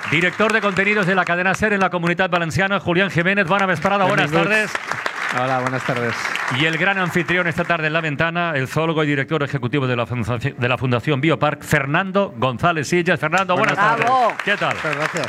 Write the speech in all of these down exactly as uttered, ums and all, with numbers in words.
Director de contenidos de la cadena SER en la Comunitat Valenciana, Julián Jiménez. Bona vesprada, buenas tardes. Hola, buenas tardes. Y el gran anfitrión esta tarde en La Ventana, el zoólogo y director ejecutivo de la Fundación, de la Fundación Biopark, Fernando González Sillas. Fernando, buenas tardes. Bravo. ¿Qué tal? Muchas gracias.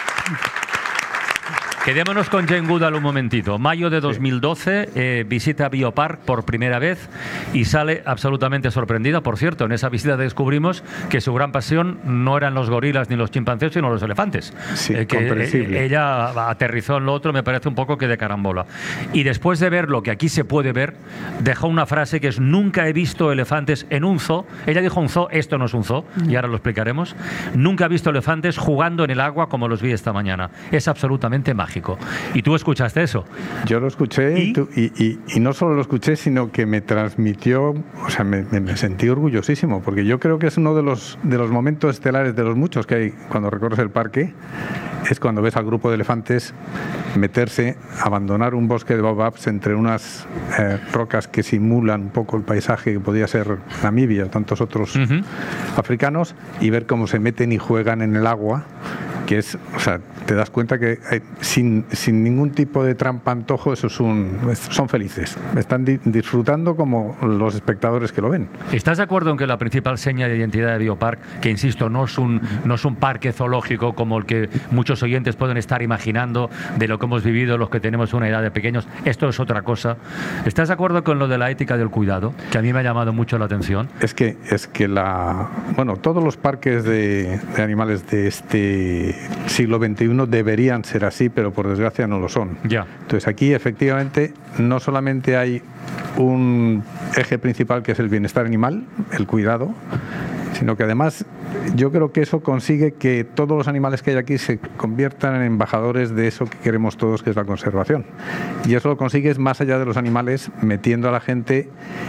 Quedémonos con Jane Goodall un momentito. Mayo de dos mil doce, eh, visita Biopark por primera vez y sale absolutamente sorprendida. Por cierto, en esa visita descubrimos que su gran pasión no eran los gorilas ni los chimpancés, sino los elefantes. Sí, eh, que comprensible. eh, ella aterrizó en lo otro, me parece un poco que de carambola. Y después de ver lo que aquí se puede ver, dejó una frase que es: nunca he visto elefantes en un zoo. Ella dijo un zoo, esto no es un zoo, y ahora lo explicaremos. Nunca he visto elefantes jugando en el agua como los vi esta mañana. Es absolutamente mágico. ¿Y tú escuchaste eso? Yo lo escuché ¿Y? y, tú- y, y, y no solo lo escuché, sino que me transmitió, o sea, me, me- me sentí orgullosísimo, porque yo creo que es uno de los, de los momentos estelares de los muchos que hay cuando recorres el parque, es cuando ves al grupo de elefantes meterse, abandonar un bosque de baobabs entre unas eh, rocas que simulan un poco el paisaje que podía ser Namibia o tantos otros Ujú. africanos, y ver cómo se meten y juegan en el agua, que es, o sea, te das cuenta que eh, sin, sin ningún tipo de trampa antojo, eso es un, es- son felices, están di- disfrutando como los espectadores que lo ven. ¿Estás de acuerdo en que la principal seña de identidad de Biopark, que insisto, no es un, no es un parque zoológico como el que muchos oyentes pueden estar imaginando de lo que hemos vivido los que tenemos una edad de pequeños, esto es otra cosa? ¿Estás de acuerdo con lo de la ética del cuidado, que a mí me ha llamado mucho la atención? Es que, es que la, bueno, todos los parques de, de animales de este siglo veintiuno deberían ser así, pero por desgracia no lo son. Ya. Entonces aquí efectivamente no solamente hay un eje principal que es el bienestar animal, el cuidado, sino que además yo creo que eso consigue que todos los animales que hay aquí se conviertan en embajadores de eso que queremos todos, que es la conservación. Y eso lo consigues más allá de los animales, metiendo a la gente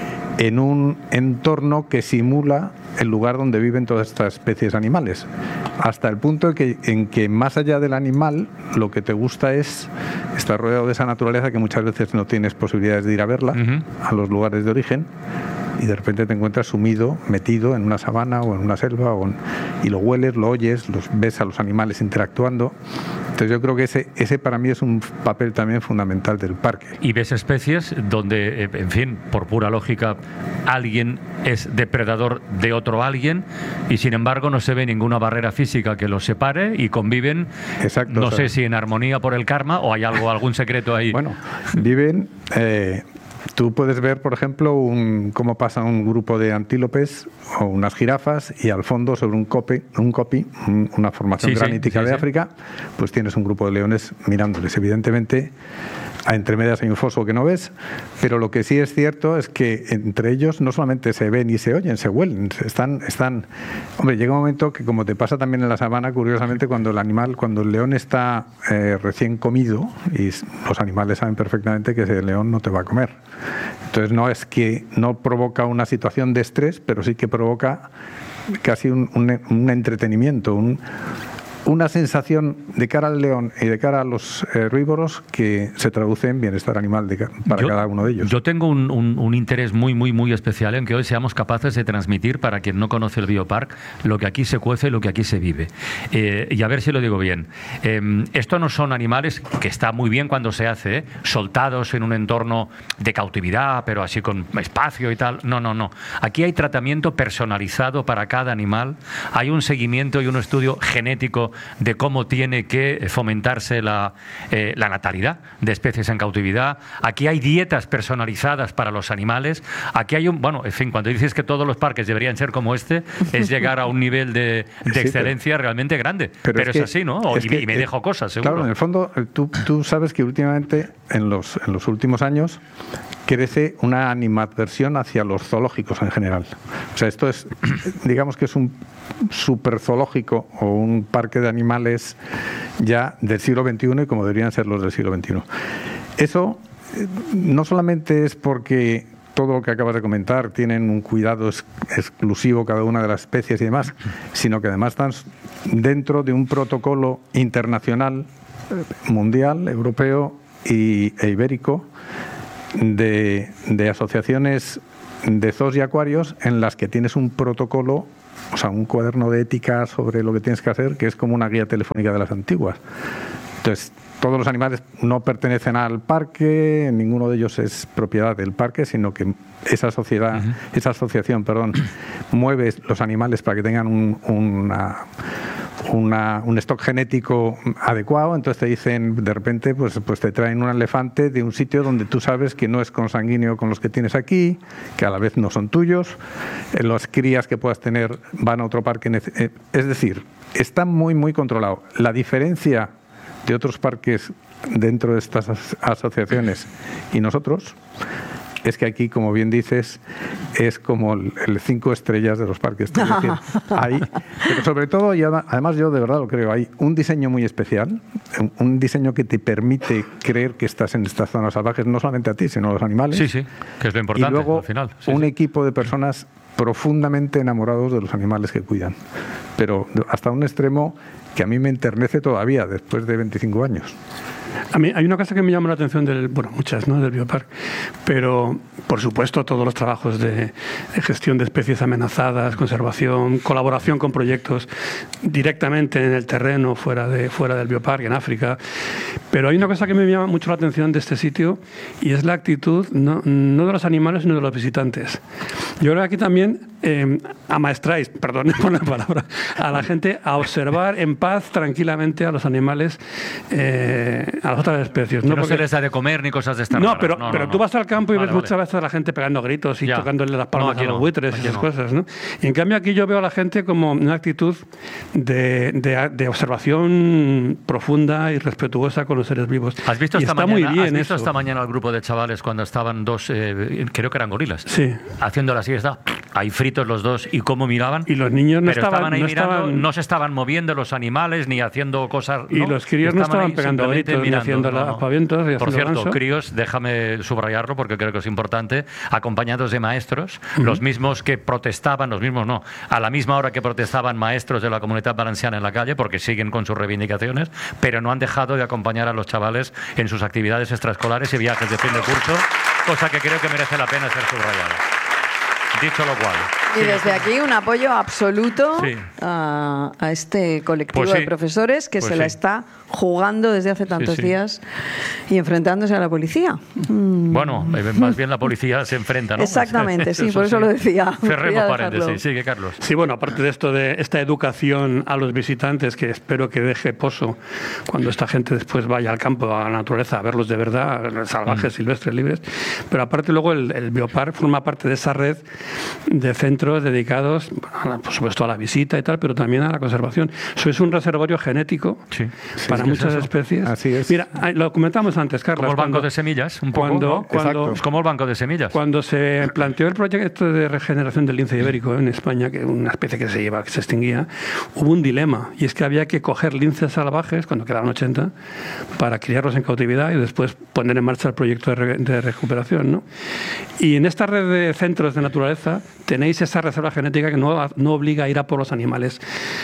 en un entorno que simula el lugar donde viven todas estas especies animales, hasta el punto en que, en que más allá del animal lo que te gusta es estar rodeado de esa naturaleza que muchas veces no tienes posibilidades de ir a verla, Ujú. a los lugares de origen, y de repente te encuentras sumido, metido en una sabana o en una selva, o en- y lo hueles, lo oyes, los ves a los animales interactuando. Entonces yo creo que ese, ese para mí es un papel también fundamental del parque. Y ves especies donde, eh, en fin, por pura lógica, alguien es depredador de otro alguien y sin embargo no se ve ninguna barrera física que los separe y conviven, Exacto, no o sea- sé si en armonía por el karma o hay algo, algún secreto ahí. Bueno, viven... eh, tú puedes ver, por ejemplo, un, cómo pasa un grupo de antílopes o unas jirafas, y al fondo, sobre un cope, un copi, un- una formación Sí, sí, granítica sí, de sí. África, pues tienes un grupo de leones mirándoles. Evidentemente, a entre medias hay un foso que no ves, pero lo que sí es cierto es que entre ellos no solamente se ven y se oyen, se huelen, se están, están... Hombre, llega un momento que, como te pasa también en la sabana, curiosamente, cuando el animal, cuando el león está eh, recién comido, y s- los animales saben perfectamente que ese león no te va a comer. Entonces no es que no provoca una situación de estrés, pero sí que provoca casi un, un- un entretenimiento, un, una sensación de cara al león y de cara a los eh, herbívoros que se traduce en bienestar animal de ca- para Yo- cada uno de ellos. Yo tengo un, un- un interés muy, muy, muy especial en que hoy seamos capaces de transmitir, para quien no conoce el Biopark, lo que aquí se cuece y lo que aquí se vive. Eh, y a ver si lo digo bien. Eh, esto no son animales, que está muy bien cuando se hace, ¿eh? soltados en un entorno de cautividad, pero así con espacio y tal. No, no, no. Aquí hay tratamiento personalizado para cada animal. Hay un seguimiento y un estudio genético de cómo tiene que fomentarse la, eh, la natalidad de especies en cautividad. Aquí hay dietas personalizadas para los animales. Aquí hay un... Bueno, en fin, cuando dices que todos los parques deberían ser como este, es llegar a un nivel de, de Sí, excelencia realmente grande. Pero, es, que- así, ¿no? O- es y, que, y me eh, dejo cosas, seguro. Claro, en el fondo, eh, tú, tú sabes que últimamente, en los, en los últimos años, crece una animadversión hacia los zoológicos en general. O sea, esto es, digamos que es un super zoológico o un parque de animales ya del siglo veintiuno, y como deberían ser los del siglo veintiuno. Eso eh, no solamente es porque todo lo que acabas de comentar tienen un cuidado ex- exclusivo cada una de las especies y demás, sino que además están dentro de un protocolo internacional, eh, mundial, europeo y, e ibérico, de, de asociaciones de zoos y acuarios, en las que tienes un protocolo o sea, un cuaderno de ética sobre lo que tienes que hacer, que es como una guía telefónica de las antiguas. Entonces, todos los animales no pertenecen al parque, ninguno de ellos es propiedad del parque, sino que esa sociedad, uh-huh. esa asociación, perdón, mueve los animales para que tengan un, una, una, un stock genético adecuado. Entonces te dicen, de repente, pues, pues te traen un elefante de un sitio donde tú sabes que no es consanguíneo con los que tienes aquí, que a la vez no son tuyos, las crías que puedas tener van a otro parque. Es decir, está muy, muy controlado. La diferencia de otros parques dentro de estas asociaciones y nosotros es que aquí, como bien dices, es como el, el cinco estrellas de los parques. Es decir, hay, pero sobre todo, y además yo de verdad lo creo, hay un diseño muy especial, un, un diseño que te permite creer que estás en estas zonas salvajes, no solamente a ti, sino a los animales. Sí, sí, que es lo importante y luego, al final. Sí, un sí. equipo de personas profundamente enamorados de los animales que cuidan, pero hasta un extremo que a mí me enternece todavía después de veinticinco años. A mí hay una cosa que me llama la atención, del, bueno, muchas, ¿no?, del Biopark, pero por supuesto todos los trabajos de, de gestión de especies amenazadas, conservación, colaboración con proyectos directamente en el terreno, fuera, de, fuera del Biopark, en África. Pero hay una cosa que me llama mucho la atención de este sitio y es la actitud no, no de los animales, sino de los visitantes. Yo creo que aquí también eh, amaestráis, perdón por la palabra, a la gente a observar en paz, tranquilamente, a los animales, eh, a las otras especies. No, no no Porque, se les da de comer ni cosas de estas No, raras. pero, no, pero no, tú no. vas al campo y Vale, ves vale. muchas veces a la gente pegando gritos y Ya. tocándole las palmas No, aquí a los no. buitres y Aquí esas no. cosas, ¿no? Y en cambio aquí yo veo a la gente como una actitud de, de, de observación profunda y respetuosa con los seres vivos. ¿Has visto, y esta, está mañana, muy bien ¿has visto eso. esta mañana el grupo de chavales cuando estaban dos, eh, creo que eran gorilas, Sí. haciendo la siesta, ahí fritos los dos, y cómo miraban? Y los niños no Pero estaban, estaban ahí no mirando, estaban- no se estaban moviendo los animales ni haciendo cosas. Y ¿no? los críos no estaban ahí pegando simplemente gritos ni mirando, haciendo no, la- no. aspavientos y Por haciendo cierto, ganso. críos, déjame subrayarlo porque creo que es importante, acompañados de maestros, uh-huh. los mismos que protestaban, los mismos no, a la misma hora que protestaban maestros de la Comunitat Valenciana en la calle, porque siguen con sus reivindicaciones, pero no han dejado de acompañar a los chavales en sus actividades extraescolares y viajes de fin de curso, cosa que creo que merece la pena ser subrayada. Dicho lo cual. Y desde aquí un apoyo absoluto Sí. a, a este colectivo Pues sí. de profesores que Pues se sí. la está jugando desde hace tantos sí. días y enfrentándose a la policía. Mm. Bueno, eh, más bien la policía se enfrenta, ¿no? Exactamente, sí, por eso lo decía. Cerremos Quería paréntesis. dejarlo. Sigue, Carlos. Sí, bueno, aparte de esto, de esta educación a los visitantes, que espero que deje pozo cuando esta gente después vaya al campo, a la naturaleza, a verlos de verdad, salvajes, mm. silvestres, libres, pero aparte luego el, el Biopark forma parte de esa red de centros dedicados, bueno, por supuesto, a la visita y tal, pero también a la conservación. Sois un reservorio genético Sí. para Sí, muchas es especies. Así es. Mira, lo comentamos antes, Carlos. Como el banco cuando, de semillas, un poco, cuando, ¿no? cuando, Es como el banco de semillas. Cuando se planteó el proyecto de regeneración del lince ibérico en España, que es una especie que se lleva, que se extinguía, hubo un dilema, y es que había que coger linces salvajes, cuando quedaban ochenta, para criarlos en cautividad y después poner en marcha el proyecto de, re, de recuperación, ¿no? Y en esta red de centros de naturaleza tenéis esa reserva genética que no, no obliga a ir a por los animales,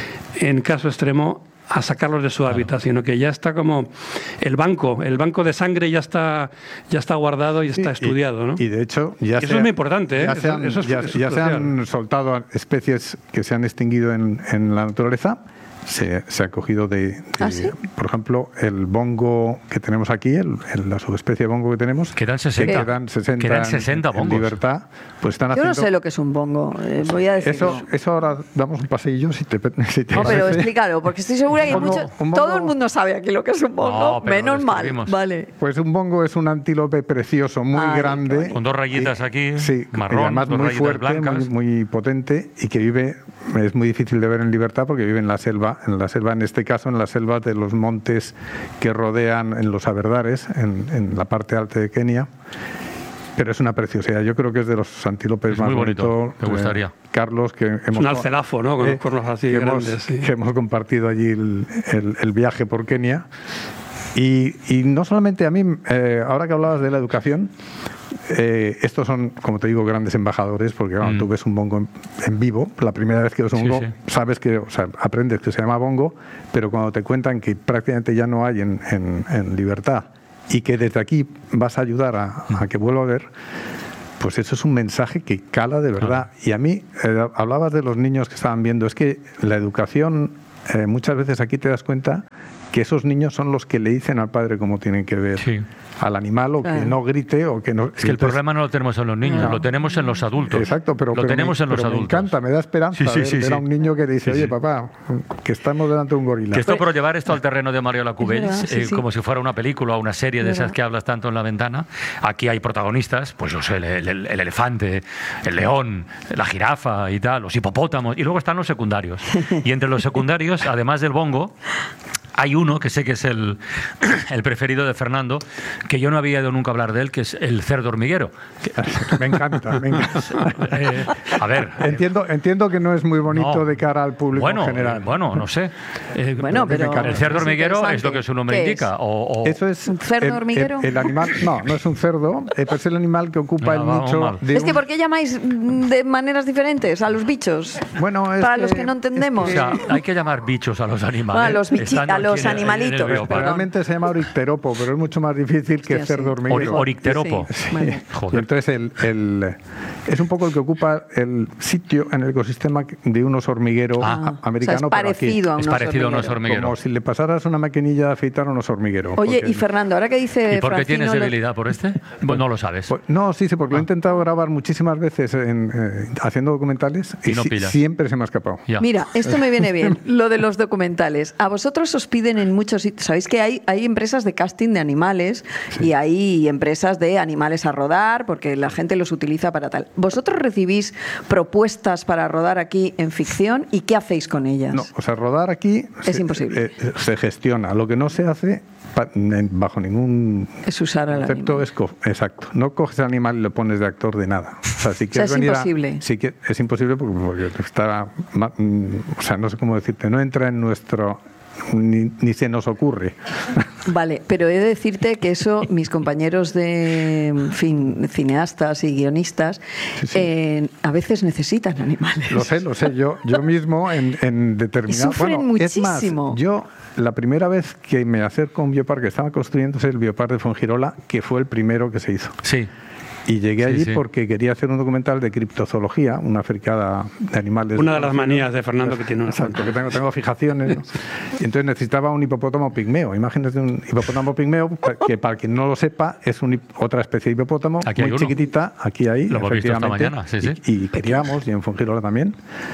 en caso extremo, a sacarlos de su claro. hábitat, sino que ya está como el banco, el banco de sangre ya está, ya está guardado y está sí, estudiado, ¿no? Y de hecho, ya eso se, es muy importante, ¿eh? Ya, se han, eso, eso es, ya, eso ya se han soltado especies que se han extinguido en, en la naturaleza. Se, se ha cogido de, de ¿Ah, sí? por ejemplo, el bongo que tenemos aquí, el, el, la subespecie de bongo que tenemos, quedan sesenta, que quedan sesenta, quedan sesenta en, bongos. En libertad, pues están Yo haciendo... no sé lo que es un bongo, eh, voy a decir. Eso, eso ahora damos un paseillo, si te, si te No, parece. pero explícalo, porque estoy segura que bongo, mucho, bongo, todo el mundo sabe aquí lo que es un bongo, no, menos mal. Vale. Pues un bongo es un antílope precioso, muy Ay, grande. Con dos rayitas y, aquí, sí, marrón, y además dos muy rayitas fuerte, blancas. muy, muy potente, y que vive, es muy difícil de ver en libertad porque vive en la selva, en la selva en este caso, en las selvas de los montes que rodean en los Aberdares, en, en la parte alta de Kenia. Pero es una preciosidad. Yo creo que es de los antílopes es más muy bonito. bonitos. Me gustaría. Eh, Carlos, que hemos... Es un alcelafo, ¿no? Con eh, los cuernos así que grandes. Hemos, sí. que hemos compartido allí el, el, el viaje por Kenia. Y, y no solamente a mí, eh, ahora que hablabas de la educación, eh, estos son, como te digo, grandes embajadores, porque cuando mm. tú ves un bongo en, en vivo, la primera vez que ves un bongo, sí, sí. sabes que, o sea, aprendes que se llama bongo, pero cuando te cuentan que prácticamente ya no hay en, en, en libertad y que desde aquí vas a ayudar a, a que vuelva a ver, pues eso es un mensaje que cala de verdad. Y a mí, eh, hablabas de los niños que estaban viendo, es que la educación, eh, muchas veces aquí te das cuenta que esos niños son los que le dicen al padre cómo tienen que ver sí. al animal, o claro. que no grite, o que no... Es que el entonces, problema no lo tenemos en los niños, no. lo tenemos en los adultos. Exacto, pero, lo pero tenemos me, en los pero adultos. me encanta, me da esperanza sí, sí, ver, sí, ver sí. a un niño que dice, sí, oye, sí. papá, que estamos delante de un gorila. Que esto por llevar esto al terreno de Mario Lecubells, sí, eh, sí. como si fuera una película o una serie de esas que hablas tanto en La Ventana, aquí hay protagonistas, pues yo sé, el, el, el elefante, el león, la jirafa y tal, los hipopótamos, y luego están los secundarios. Y entre los secundarios, además del bongo, hay uno que sé que es el, el preferido de Fernando, que yo no había ido nunca a hablar de él, que es el cerdo hormiguero. Me encanta, me encanta. Eh, a ver. Entiendo, entiendo que no es muy bonito no. de cara al público bueno, en general. Bueno, no sé. Eh, bueno, pero el cerdo es hormiguero es lo que su nombre indica. O, o... ¿Eso es un cerdo el, hormiguero? El, el animal, no, no es un cerdo, es el animal que ocupa no, el vamos nicho. Mal. De es que un... ¿por qué llamáis de maneras diferentes a los bichos? Bueno, es para que, los que no entendemos. O sea, hay que llamar bichos a los animales. Bueno, a los, bichi, a los animalitos. Realmente se llama oricteropo, pero es mucho más difícil que Hostia, cerdo sí. hormiguero. Or, oricteropo. Sí. Sí. Vale. Y entonces el, el, es un poco el que ocupa el sitio en el ecosistema de un oso hormiguero ah. americano. O sea, es parecido, a un, es parecido a un oso hormiguero. Como si le pasaras una maquinilla de afeitar a un oso hormiguero. Oye, porque... y Fernando, ahora que dice ¿Y por qué tienes lo... debilidad por este? Pues no lo sabes. Pues, no, sí, sí, porque ah. lo he intentado grabar muchísimas veces en, eh, haciendo documentales y, y no si, siempre se me ha escapado. Ya. Mira, esto me viene bien, lo de los documentales. A vosotros os piden en muchos sitios, sabéis que hay, hay empresas de casting de animales sí. y hay empresas de animales a rodar porque la gente los utiliza para tal. ¿Vosotros recibís propuestas para rodar aquí en ficción y qué hacéis con ellas? No, o sea, rodar aquí es se, imposible. Eh, se gestiona. Lo que no se hace bajo ningún es usar al concepto animal. Es co exacto. No coges al animal y lo pones de actor de nada. O sea, si o sea, es venir imposible. A, si que, es imposible porque, porque está, o sea, no sé cómo decirte, no entra en nuestro Ni, ni se nos ocurre. Vale, pero he de decirte que eso mis compañeros de en fin, cineastas y guionistas sí, sí. Eh, a veces necesitan animales. Lo sé, lo sé. Yo, yo mismo en, en determinado... Y sufren bueno, muchísimo. Es más, yo la primera vez que me acerco a un bioparque, estaba construyéndose el bioparque de Fuengirola, que fue el primero que se hizo. Sí. Y llegué sí, allí sí. porque quería hacer un documental de criptozoología, una fricada de animales. Una de las manías de Fernando que tiene. Exacto, que tengo, tengo fijaciones. ¿no? Y entonces necesitaba un hipopótamo pigmeo. Imagínate un hipopótamo pigmeo, que para quien no lo sepa, es un, otra especie de hipopótamo, aquí muy chiquitita, aquí ahí, lo hemos visto esta efectivamente. mañana, sí, sí. Y, y criamos, y en Fuengirola también.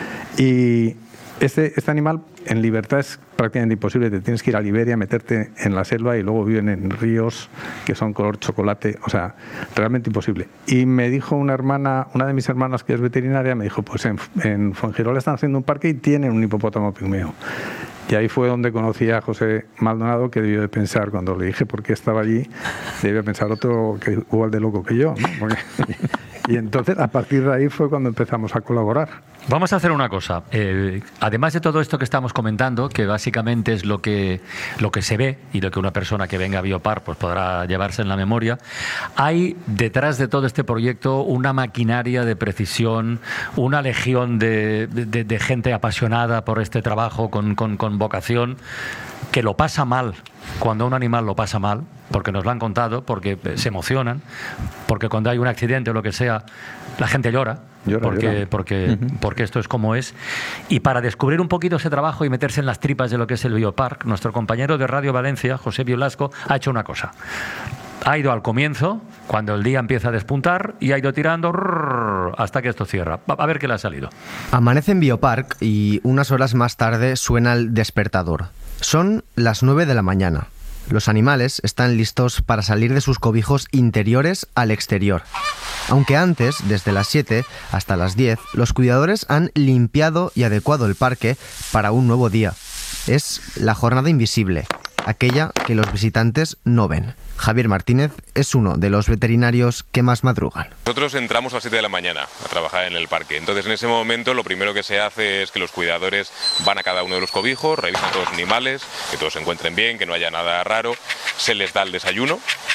Y este, este animal en libertad es prácticamente imposible. Te tienes que ir a Liberia, meterte en la selva y luego viven en ríos que son color chocolate. O sea, realmente imposible. Y me dijo una hermana, una de mis hermanas que es veterinaria, me dijo, pues en, en Fuengirola están haciendo un parque y tienen un hipopótamo pigmeo. Y ahí fue donde conocí a José Maldonado, que debió de pensar, cuando le dije por qué estaba allí, debió pensar otro que igual de loco que yo, ¿no? Porque, y entonces, a partir de ahí fue cuando empezamos a colaborar. Vamos a hacer una cosa. Eh, además de todo esto que estamos comentando, que básicamente es lo que, lo que se ve y lo que una persona que venga a Biopark pues podrá llevarse en la memoria, hay detrás de todo este proyecto una maquinaria de precisión, una legión de, de, de gente apasionada por este trabajo con, con, con vocación, que lo pasa mal cuando un animal lo pasa mal, porque nos lo han contado, porque se emocionan, porque cuando hay un accidente o lo que sea, la gente llora. Llora, porque, llora. Porque, uh-huh. porque esto es como es. Y para descubrir un poquito ese trabajo y meterse en las tripas de lo que es el Biopark, nuestro compañero de Radio Valencia, José Biolasco, ha hecho una cosa. Ha ido al comienzo, cuando el día empieza a despuntar, y ha ido tirando rrr, hasta que esto cierra. A ver qué le ha salido. Amanece en Biopark y unas horas más tarde suena el despertador. Son las nueve de la mañana. Los animales están listos para salir de sus cobijos interiores al exterior. Aunque antes, desde las siete hasta las diez, los cuidadores han limpiado y adecuado el parque para un nuevo día. Es la jornada invisible, aquella que los visitantes no ven. Javier Martínez es uno de los veterinarios que más madrugan. Nosotros entramos a las siete de la mañana a trabajar en el parque. Entonces, en ese momento, lo primero que se hace es que los cuidadores van a cada uno de los cobijos, revisan todos los animales, que todos se encuentren bien, que no haya nada raro. Se les da el desayuno,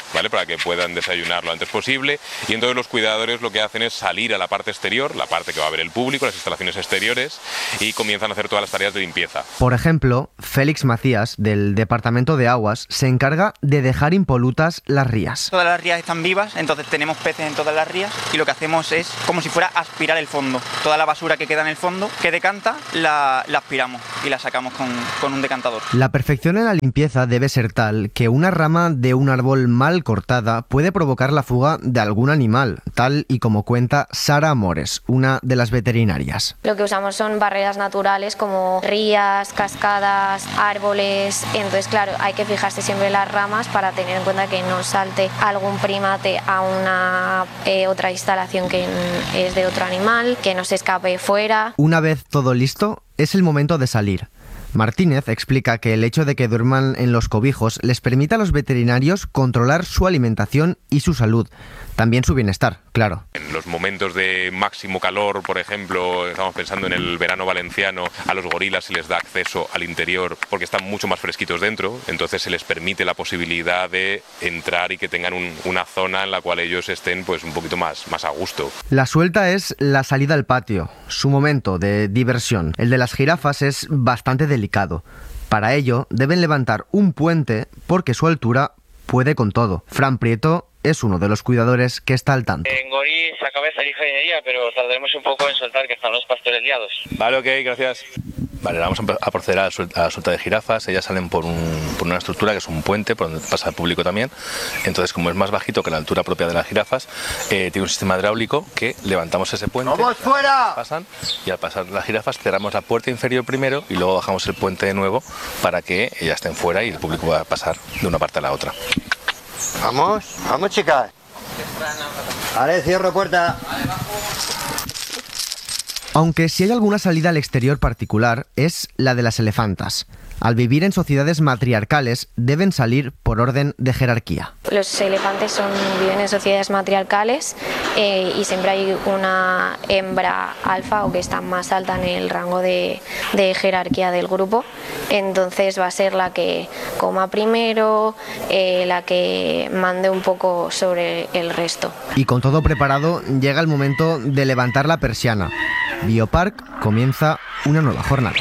¿vale? Para que puedan desayunar lo antes posible. Y entonces los cuidadores lo que hacen es salir a la parte exterior, la parte que va a ver el público, las instalaciones exteriores, y comienzan a hacer todas las tareas de limpieza. Por ejemplo, Félix Macías, del Departamento de Aguas, se encarga de dejar impolutas las rías. Todas las rías están vivas, entonces tenemos peces en todas las rías y lo que hacemos es como si fuera aspirar el fondo. Toda la basura que queda en el fondo, que decanta, la, la aspiramos y la sacamos con, con un decantador. La perfección en la limpieza debe ser tal que una rama de un árbol mal cortada puede provocar la fuga de algún animal, tal y como cuenta Sara Amores, una de las veterinarias. Lo que usamos son barreras naturales como rías, cascadas, árboles. Entonces, claro, hay que fijarse siempre en las ramas para tener en cuenta que no salte algún primate a una eh, otra instalación que es de otro animal, que no se escape fuera. Una vez todo listo, es el momento de salir. Martínez explica que el hecho de que duerman en los cobijos les permite a los veterinarios controlar su alimentación y su salud, también su bienestar, claro. En los momentos de máximo calor, por ejemplo, estamos pensando en el verano valenciano, a los gorilas se les da acceso al interior porque están mucho más fresquitos dentro, entonces se les permite la posibilidad de entrar y que tengan un, una zona en la cual ellos estén pues un poquito más, más a gusto. La suelta es la salida al patio, su momento de diversión. El de las jirafas es bastante delicado. Para ello deben levantar un puente porque su altura puede con todo. Fran Prieto es uno de los cuidadores que está al tanto. En Gorí se acaba de salir jardinería, pero tardaremos un poco en soltar, que están los pastores liados. Vale, ok, gracias. Vale, vamos a proceder a la suelta, a la suelta de jirafas. Ellas salen por, un, por una estructura que es un puente por donde pasa el público también. Entonces, como es más bajito que la altura propia de las jirafas, eh, tiene un sistema hidráulico que levantamos ese puente. ¡Vamos fuera! Pasan, y al pasar las jirafas cerramos la puerta inferior primero y luego bajamos el puente de nuevo para que ellas estén fuera y el público pueda pasar de una parte a la otra. Vamos, vamos chicas. Vale, cierro puerta. Aunque si hay alguna salida al exterior particular, es la de las elefantas. Al vivir en sociedades matriarcales, deben salir por orden de jerarquía. Los elefantes son, viven en sociedades matriarcales eh, y siempre hay una hembra alfa o que está más alta en el rango de, de jerarquía del grupo. Entonces va a ser la que coma primero, eh, la que mande un poco sobre el resto. Y con todo preparado, llega el momento de levantar la persiana. Biopark comienza una nueva jornada.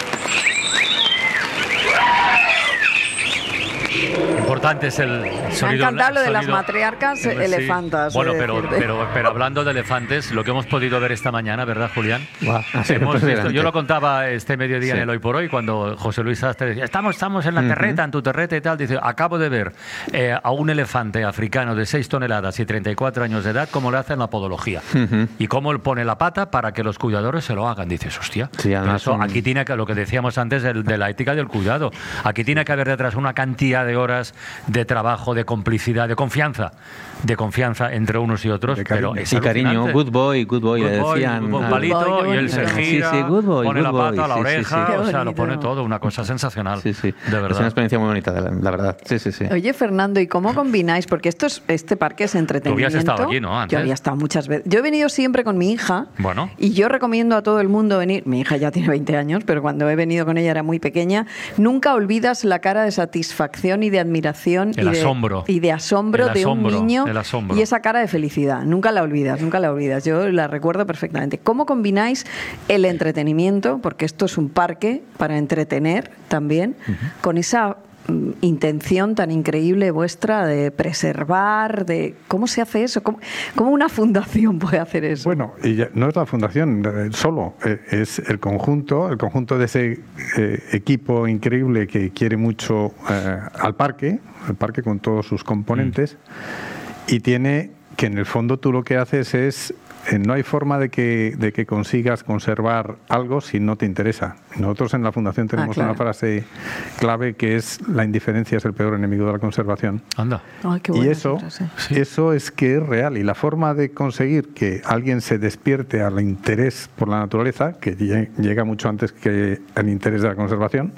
Importante es el sonido. Me ha encantado lo de las sonido, matriarcas sí. elefantas. Bueno, pero, pero, pero hablando de elefantes, lo que hemos podido ver esta mañana, ¿verdad, Julián? Wow. Hemos visto, yo lo contaba este mediodía sí. en el Hoy por Hoy, cuando José Luis Sastre decía, estamos, estamos en la terreta, uh-huh. en tu terreta y tal. Dice, acabo de ver eh, a un elefante africano de seis toneladas y treinta y cuatro años de edad, cómo le hacen la podología. Uh-huh. Y cómo él pone la pata para que los cuidadores se lo hagan. Dices, hostia, sí, eso, son... aquí tiene que, lo que decíamos antes de, de la ética del cuidado, aquí tiene que haber detrás una cantidad de horas de trabajo, de complicidad, de confianza, de confianza entre unos y otros. Pero es y cariño, good boy, good boy, good le decían. Boy, un palito boy, y él se gira, sí, sí, good boy, pone good la pata a la sí, oreja, sí, sí. o sea, lo pone todo, una cosa sensacional. Sí, sí. De verdad. Es una experiencia muy bonita, la, la verdad. Sí, sí, sí. Oye, Fernando, ¿y cómo combináis? Porque esto es, este parque es entretenimiento. Tú habías estado aquí, ¿no? Antes. Yo había estado muchas veces. Yo he venido siempre con mi hija. Bueno. Y yo recomiendo a todo el mundo venir. Mi hija ya tiene veinte años, pero cuando he venido con ella era muy pequeña. Nunca olvidas la cara de satisfacción y de admiración. El y de, asombro. Y de asombro el de asombro, un niño. El asombro. Y esa cara de felicidad. Nunca la olvidas, nunca la olvidas. Yo la recuerdo perfectamente. ¿Cómo combináis el entretenimiento, porque esto es un parque para entretener también, uh-huh. con esa intención tan increíble vuestra de preservar, de cómo se hace eso? ¿Cómo, cómo una fundación puede hacer eso? Bueno, y ya, no es la fundación solo, eh, es el conjunto, el conjunto de ese eh, equipo increíble que quiere mucho eh, al parque, el parque con todos sus componentes, mm. y tiene que en el fondo tú lo que haces es, eh, no hay forma de que, de que consigas conservar algo si no te interesa. Nosotros en la Fundación tenemos ah, claro. una frase clave que es: la indiferencia es el peor enemigo de la conservación. Anda. Ay, qué y eso, sí. eso es que es real. Y la forma de conseguir que alguien se despierte al interés por la naturaleza, que llega mucho antes que el interés de la conservación,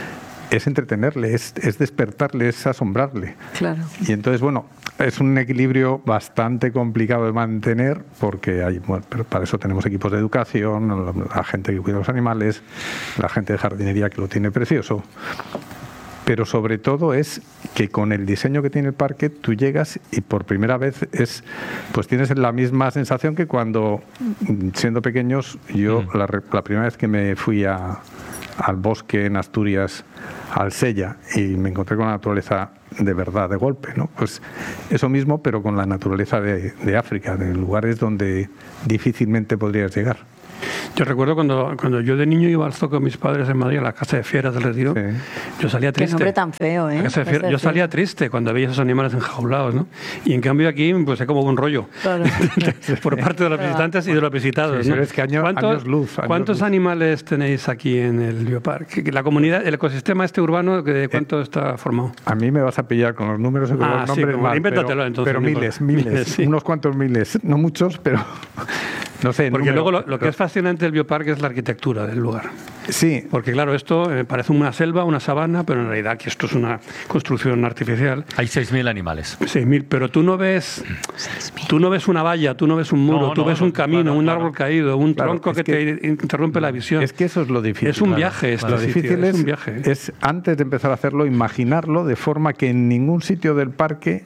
es entretenerle, es, es despertarle, es asombrarle. Claro. Y entonces, bueno, es un equilibrio bastante complicado de mantener, porque hay, bueno, pero para eso tenemos equipos de educación, la, la gente que cuida los animales, la gente de jardinería que lo tiene precioso. pero sobre todo es que con el diseño que tiene el parque tú llegas y por primera vez es, pues tienes la misma sensación que cuando, siendo pequeños, yo mm. la, la primera vez que me fui a, al bosque en Asturias, al Sella, y me encontré con la naturaleza de verdad, de golpe, ¿no? Pues eso mismo, pero con la naturaleza de, de África, de lugares donde difícilmente podrías llegar. Yo recuerdo cuando, cuando yo de niño iba al zoo con mis padres en Madrid, a la Casa de Fieras del Retiro, sí. yo salía triste. Qué nombre tan feo, ¿eh? Casa de Fieras, yo salía triste cuando veía esos animales enjaulados, ¿no? Y en cambio aquí, pues es como un rollo. Claro. Por parte de los visitantes y de los visitados. Sí, ¿no? Pero es que año, ¿Cuántos, años luz. Años ¿Cuántos luz. animales tenéis aquí en el bioparque? La comunidad, el ecosistema este urbano, ¿de cuánto eh, está formado? A mí me vas a pillar con los números y con ah, los nombres sí, mal, invéntatelo, pero, entonces. Pero miles, miles, miles sí. unos cuantos miles, no muchos, pero... No sé, porque número, luego lo, lo que es fascinante del bioparque es la arquitectura del lugar. Sí. Porque claro, esto eh, parece una selva, una sabana, pero en realidad que esto es una construcción artificial. Hay seis mil animales. seis mil, pero tú no ves tú no ves una valla, tú no ves un muro, no, tú no, ves un camino, claro, un claro. árbol caído, un claro, tronco que, que te interrumpe la visión. Es que eso es lo difícil. Es un claro. viaje. Claro. Lo difícil es, es, un viaje. es, antes de empezar a hacerlo, imaginarlo de forma que en ningún sitio del parque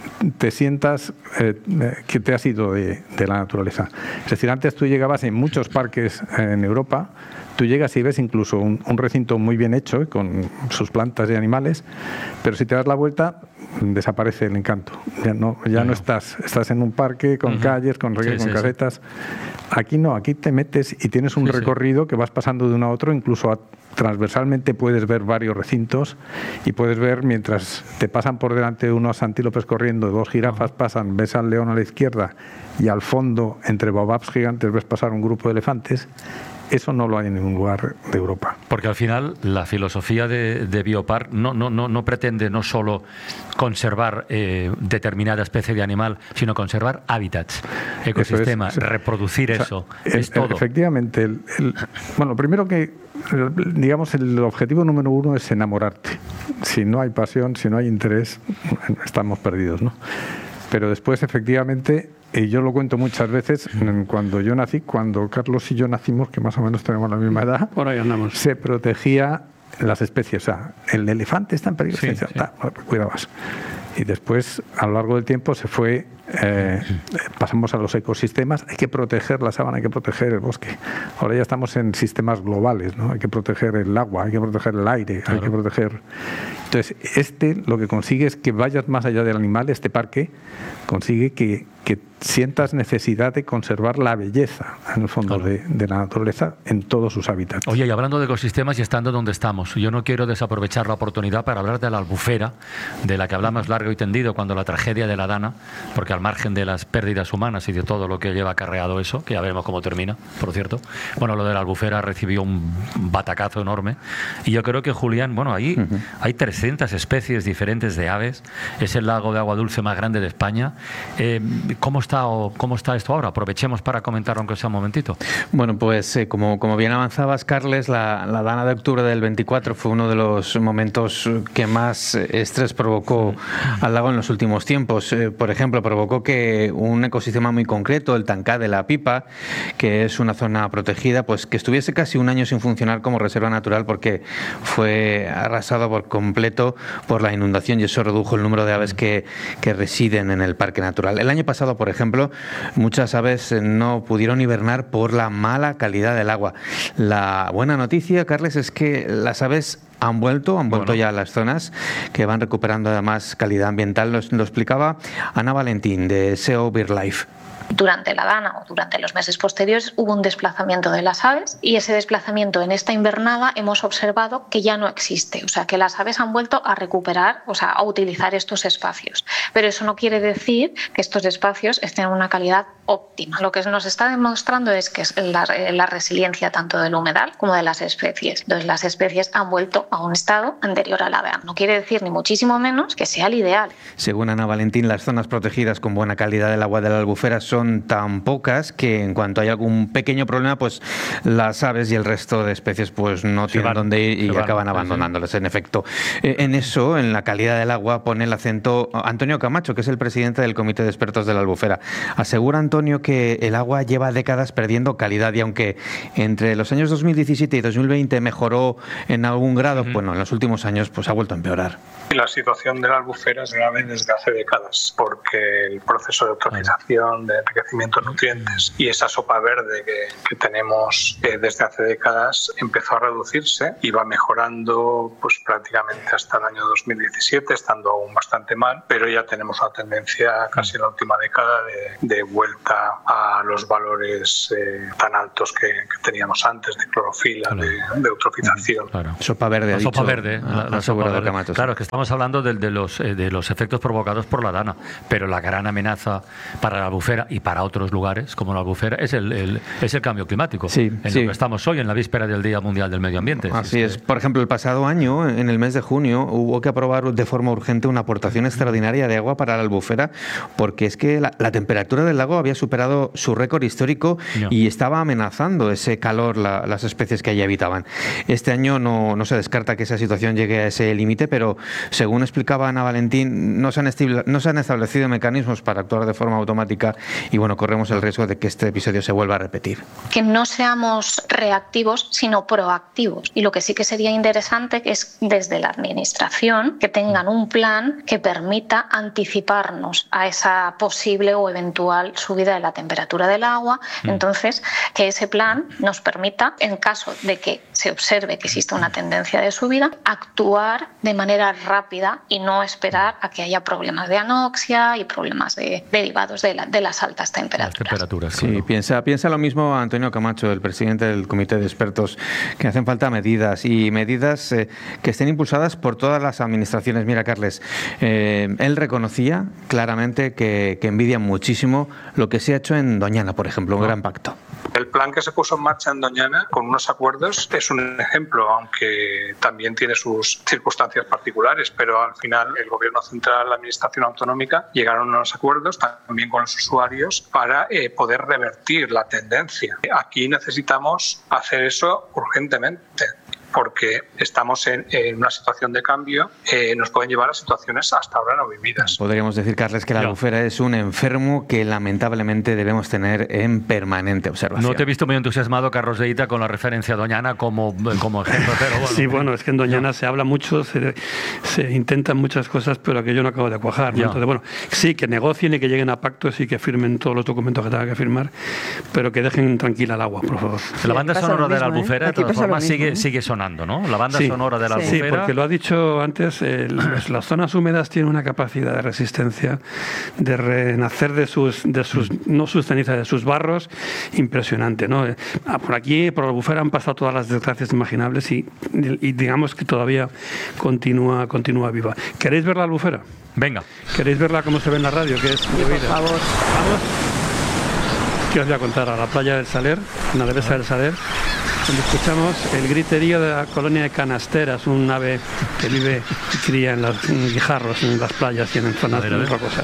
te sientas eh, que te has ido de, de la naturaleza. Es decir, antes tú llegabas en muchos parques en Europa, tú llegas y ves incluso un, un recinto muy bien hecho, eh, con sus plantas y animales, pero si te das la vuelta, desaparece el encanto. Ya no, ya bueno. no estás, estás en un parque con uh-huh. calles, con, sí, con sí, casetas. Sí. Aquí no, aquí te metes y tienes un sí, recorrido sí. que vas pasando de uno a otro, incluso a, transversalmente puedes ver varios recintos y puedes ver mientras te pasan por delante unos antílopes corriendo, dos jirafas pasan, ves al león a la izquierda y al fondo, entre baobabs gigantes, ves pasar un grupo de elefantes. Eso no lo hay en ningún lugar de Europa. Porque al final la filosofía de, de Biopark no, no, no, no pretende no solo conservar eh, determinada especie de animal, sino conservar hábitats, ecosistemas, eso es, reproducir o sea, eso. Es, es todo. Efectivamente. El, el, bueno, primero que, digamos, el objetivo número uno es enamorarte. Si no hay pasión, si no hay interés, estamos perdidos, ¿no? Pero después, efectivamente, y yo lo cuento muchas veces, cuando yo nací, cuando Carlos y yo nacimos, que más o menos tenemos la misma edad, por ahí andamos. Se protegía las especies. O sea, el elefante está en peligro de extinción. Sí, sí. Cuidabas. Y después, a lo largo del tiempo, se fue... Eh, pasamos a los ecosistemas. Hay que proteger la sabana, hay que proteger el bosque. Ahora ya estamos en sistemas globales, ¿no? Hay que proteger el agua, hay que proteger el aire, claro. hay que proteger... Entonces, este lo que consigue es que vayas más allá del animal. Este parque consigue que, que sientas necesidad de conservar la belleza, en el fondo, claro. de, de la naturaleza en todos sus hábitats. Oye, y hablando de ecosistemas y estando donde estamos, yo no quiero desaprovechar la oportunidad para hablar de la albufera, de la que hablamos largo y tendido cuando la tragedia de la Dana, porque al margen de las pérdidas humanas y de todo lo que lleva acarreado eso, que ya veremos cómo termina, por cierto, bueno, lo de la albufera recibió un batacazo enorme, y yo creo que, Julián, bueno, ahí uh-huh. hay trescientas especies diferentes de aves, es el lago de agua dulce más grande de España. Eh, ¿cómo está o cómo está esto ahora? Aprovechemos para comentarlo aunque sea un momentito. Bueno, pues eh, como, como bien avanzabas, Carles, la, la Dana de octubre del veinticuatro fue uno de los momentos que más estrés provocó al lago en los últimos tiempos. Eh, por ejemplo, provocó que un ecosistema muy concreto, el Tancá de la Pipa, que es una zona protegida, pues que estuviese casi un año sin funcionar como reserva natural porque fue arrasado por completo por la inundación y eso redujo el número de aves que, que residen en el parque natural. El año pasado, por ejemplo, muchas aves no pudieron hibernar por la mala calidad del agua. La buena noticia, Carles, es que las aves han vuelto, han vuelto bueno. ya a las zonas que van recuperando además calidad ambiental. Lo, lo explicaba Ana Valentín de S E O BirdLife. Durante la Dana o durante los meses posteriores hubo un desplazamiento de las aves y ese desplazamiento en esta invernada hemos observado que ya no existe, o sea que las aves han vuelto a recuperar, o sea a utilizar estos espacios, pero eso no quiere decir que estos espacios estén en una calidad óptima. Lo que nos está demostrando es que es la, la resiliencia tanto del humedal como de las especies. Entonces las especies han vuelto a un estado anterior a la Dana. No quiere decir ni muchísimo menos que sea el ideal. Según Ana Valentín, las zonas protegidas con buena calidad del agua de la albufera son Son tan pocas que en cuanto hay algún pequeño problema, pues las aves y el resto de especies pues no se tienen van, dónde ir y van, acaban abandonándolas. En efecto, eh, en eso, en la calidad del agua, pone el acento Antonio Camacho, que es el presidente del Comité de Expertos de la Albufera. Asegura Antonio Antonio, que el agua lleva décadas perdiendo calidad y aunque entre los años dos mil diecisiete y dos mil veinte mejoró en algún grado, uh-huh. bueno, en los últimos años pues ha vuelto a empeorar. La situación de la albufera es grave desde hace décadas porque el proceso de eutrofización, de enriquecimiento de nutrientes y esa sopa verde que, que tenemos eh, desde hace décadas empezó a reducirse y va mejorando pues prácticamente hasta el año dos mil diecisiete, estando aún bastante mal, pero ya tenemos una tendencia casi en la última década de, de vuelta a los valores eh, tan altos que, que teníamos antes de clorofila, claro. de, de eutrofización. Claro. Sopa verde, la ha sopa dicho, verde, la, la sopa verde. Camacho, claro, es que estamos hablando de, de, los, eh, de los efectos provocados por la dana, pero la gran amenaza para la albufera y para otros lugares como la albufera es el, el, es el cambio climático, sí, en sí. lo que estamos hoy, en la víspera del Día Mundial del Medio Ambiente. Así si es. es. Por ejemplo, el pasado año, en el mes de junio, hubo que aprobar de forma urgente una aportación extraordinaria de agua para la albufera, porque es que la, la temperatura del lago había superado su récord histórico no. y estaba amenazando ese calor la, las especies que allí habitaban. Este año no, no se descarta que esa situación llegue a ese límite, pero según explicaba Ana Valentín, no se, han estil, no se han establecido mecanismos para actuar de forma automática y bueno, corremos el riesgo de que este episodio se vuelva a repetir. Que no seamos reactivos, sino proactivos. Y lo que sí que sería interesante es desde la administración que tengan un plan que permita anticiparnos a esa posible o eventual subida de la temperatura del agua. Mm. Entonces, que ese plan nos permita, en caso de que se observe que existe una tendencia de subida, actuar de manera rápida y no esperar a que haya problemas de anoxia y problemas de, derivados de, la, de las altas temperaturas. Las temperaturas sí, claro. piensa, piensa lo mismo Antonio Camacho, el presidente del Comité de Expertos, que hacen falta medidas y medidas eh, que estén impulsadas por todas las administraciones. Mira, Carles, eh, él reconocía claramente que, que envidia muchísimo lo que se ha hecho en Doñana, por ejemplo, un no. gran pacto. El plan que se puso en marcha en Doñana con unos acuerdos es un ejemplo, aunque también tiene sus circunstancias particulares, pero al final el Gobierno Central, la Administración Autonómica llegaron a unos acuerdos también con los usuarios para eh, poder revertir la tendencia. Aquí necesitamos hacer eso urgentemente, porque estamos en, en una situación de cambio, eh, nos pueden llevar a situaciones hasta ahora no vividas. Podríamos decir, Carles, que la albufera es un enfermo que lamentablemente debemos tener en permanente observación. No te he visto muy entusiasmado, Carlos de Ita, con la referencia a Doñana como, como ejemplo. Pero bueno. Sí, bueno, es que en Doñana no. se habla mucho, se, se intentan muchas cosas, pero que yo no acabo de cuajar, ¿no? Entonces, bueno, sí, que negocien y que lleguen a pactos y que firmen todos los documentos que tengan que firmar, pero que dejen tranquila el agua, por favor. La banda sonora mismo, de la albufera, ¿eh? de todas formas, mismo, sigue, ¿eh? sigue sonando. ¿No? La banda sí, sonora de la sí. albufera. Sí, porque lo ha dicho antes, eh, las, las zonas húmedas tienen una capacidad de resistencia, de renacer de sus, de sus no sus cenizas, de sus barros, impresionante, ¿no? Ah, por aquí, por la albufera han pasado todas las desgracias imaginables y, y digamos que todavía continúa, continúa viva. ¿Queréis ver la albufera? Venga. ¿Queréis verla como se ve en la radio? Que es sí, por favor. Vamos. ¿Qué os voy a contar? A la playa del Saler, en la dehesa del Saler, donde escuchamos el griterío de la colonia de Canasteras, un ave que vive y cría en los guijarros, en las playas y en zonas muy rocosas.